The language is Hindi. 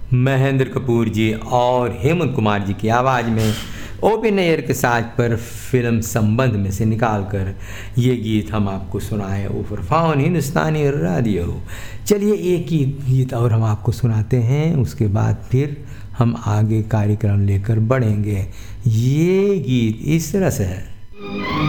महेंद्र कपूर जी और हेमंत कुमार जी की आवाज़ में ओ.पी. नैयर के साज पर फिल्म संबंध में से निकालकर ये गीत हम आपको सुनाए उफरफान हिंदुस्तानी रेडियो। चलिए एक ही गीत और हम आपको सुनाते हैं, उसके बाद फिर हम आगे कार्यक्रम लेकर बढ़ेंगे। ये गीत इस तरह से है।